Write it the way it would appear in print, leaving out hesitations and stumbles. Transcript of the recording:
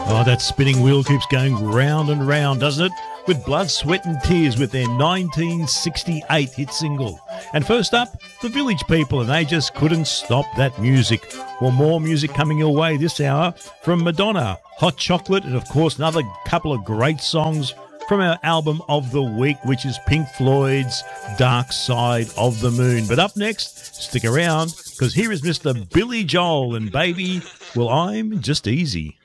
Oh, that spinning wheel keeps going round and round, doesn't it? With Blood, Sweat and Tears with their 1968 hit single. And first up, the Village People, and they just couldn't stop that music. Well, more music coming your way this hour from Madonna, Hot Chocolate, and of course another couple of great songs from our album of the week, which is Pink Floyd's Dark Side of the Moon. But up next, stick around, because here is Mr. Billy Joel and Baby, Well, I'm Just Easy.